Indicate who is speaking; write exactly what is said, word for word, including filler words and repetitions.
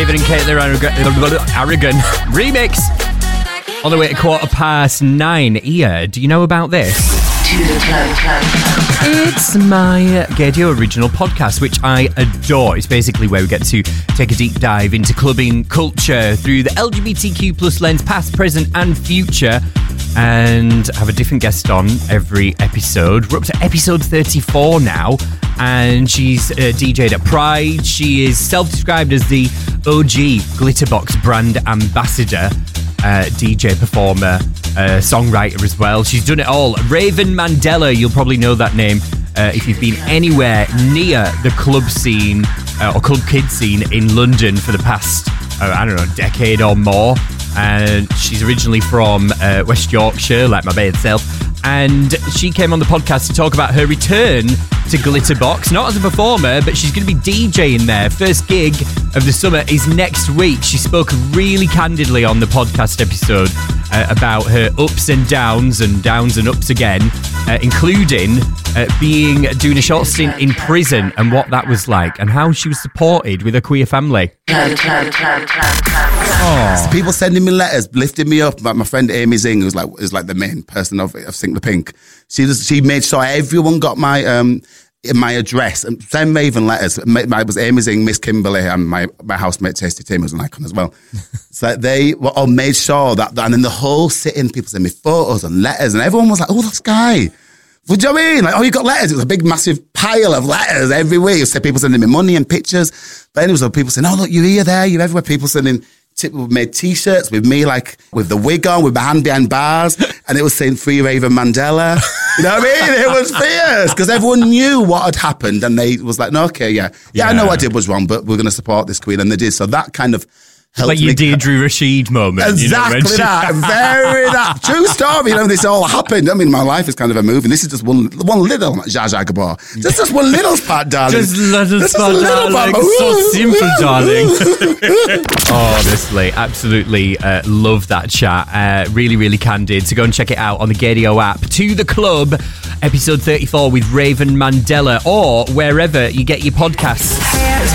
Speaker 1: Raven and Kate, they're Aragon remix. On the way to quarter past nine. Ia, do you know about this? It's my Gaydio original podcast, which I adore. It's basically where we get to take a deep dive into clubbing culture through the L G B T Q plus lens, past, present and future, and have a different guest on every episode. We're up to episode thirty-four now, and she's uh, D J'd at Pride. She is self-described as the O G Glitterbox brand ambassador, uh, D J, performer, uh, songwriter as well. She's done it all. Raven Mandela, you'll probably know that name uh, if you've been anywhere near the club scene uh, or club kid scene in London for the past, uh, I don't know, decade or more. And she's originally from uh, West Yorkshire, like my bad self. And she came on the podcast to talk about her return to Glitterbox, not as a performer, but she's going to be DJing there. First gig of the summer is next week. She spoke really candidly on the podcast episode uh, about her ups and downs and downs and ups again, uh, including uh, being doing a short stint in prison and what that was like and how she was supported with her queer family.
Speaker 2: So people sending me letters, lifting me up. Like my friend Amy Zing, who's like is like the main person of, of Sink the Pink. She just, she made sure everyone got my um my address and send Raven letters. It was Amy Zing, Miss Kimberly, and my my housemate Tasty Tim was an icon as well. So they were all made sure that, and then the whole sitting, people sent me photos and letters, and everyone was like, "Oh, this guy." What do you know what I mean? Like, oh, you got letters. It was a big, massive pile of letters every week. So people sending me money and pictures. But then it was people saying, oh, look, you're here, there, you're everywhere. People sending, t- we made T-shirts with me, like, with the wig on, with my hand behind bars. And it was saying, Free Raven Mandela. You know what I mean? It was fierce. Because everyone knew what had happened. And they was like, no, okay, yeah. Yeah, yeah. I know what I did was wrong, but we're going to support this queen. And they did. So that kind of...
Speaker 1: Like your Deirdre Rashid moment.
Speaker 2: Exactly, you know, that. Very that. True story. You know, this all happened. I mean, my life is kind of a movie. This is just one one little Zsa Zsa Gabor. Just, just one little part, darling.
Speaker 1: Just little
Speaker 2: just
Speaker 1: part,
Speaker 2: little
Speaker 1: darling.
Speaker 2: Part.
Speaker 1: So simple, darling. Honestly, absolutely uh, love that chat. Uh, really, really candid. So go and check it out on the Gaydio app. To the Club, episode thirty-four with Raven Mandela, or wherever you get your podcasts.